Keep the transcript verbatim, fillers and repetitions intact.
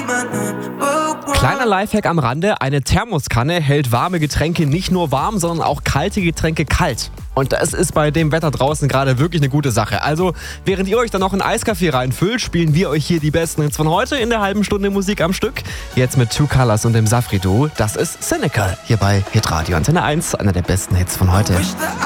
Kleiner Lifehack am Rande, eine Thermoskanne hält warme Getränke nicht nur warm, sondern auch kalte Getränke kalt. Und das ist bei dem Wetter draußen gerade wirklich eine gute Sache. Also, während ihr euch dann noch einen Eiskaffee reinfüllt, spielen wir euch hier die besten Hits von heute in der halben Stunde Musik am Stück. Jetzt mit Two Colors und dem Safri-Duo. Das ist Cynical hier bei Hitradio Antenne eins, einer der besten Hits von heute.